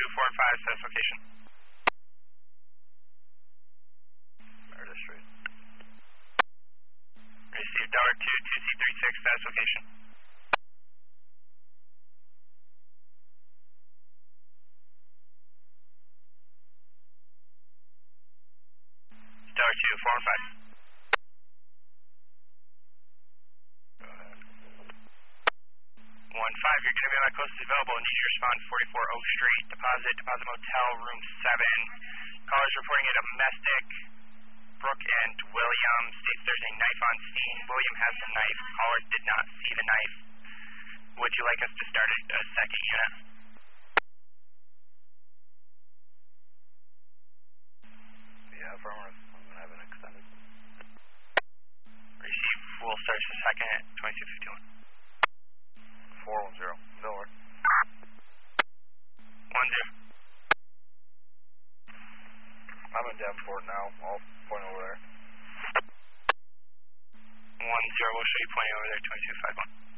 4 and 5, status location. Meredith Street. Received $2C36, status location. $2, 4 and 5. 1-5, you're going to be on my closest available. Need you to respond 44 Oak Street. Deposit Motel, room 7. Callers reporting a domestic. Brooke and William states there's a knife on scene. William has the knife. Caller did not see the knife. Would you like us to start a second unit? Yeah, affirmative. I'm going to have an extended. Receive. We'll start the second at 2251. 410. Silver. 10. I'm in Davenport now. I'll point over there. 10. We'll show you pointing over there. 2251.